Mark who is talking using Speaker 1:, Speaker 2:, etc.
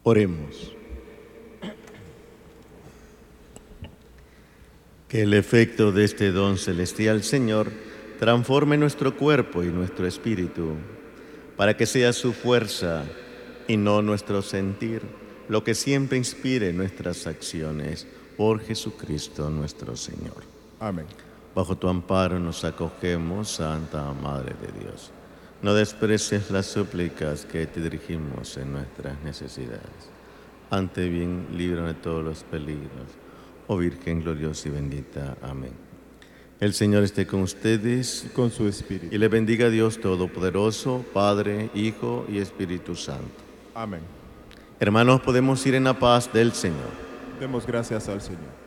Speaker 1: Oremos. Que el efecto de este don celestial, Señor, transforme nuestro cuerpo y nuestro espíritu, para que sea su fuerza y no nuestro sentir, lo que siempre inspire nuestras acciones. Por Jesucristo nuestro Señor.
Speaker 2: Amén.
Speaker 1: Bajo tu amparo nos acogemos, Santa Madre de Dios. No desprecies las súplicas que te dirigimos en nuestras necesidades. Ante bien, líbranos de todos los peligros. Oh Virgen gloriosa y bendita. Amén. El Señor esté con ustedes
Speaker 2: Con su espíritu.
Speaker 1: y le bendiga a Dios Todopoderoso, Padre, Hijo y Espíritu Santo.
Speaker 2: Amén.
Speaker 1: Hermanos, podemos ir en la paz del Señor.
Speaker 2: Demos gracias al Señor.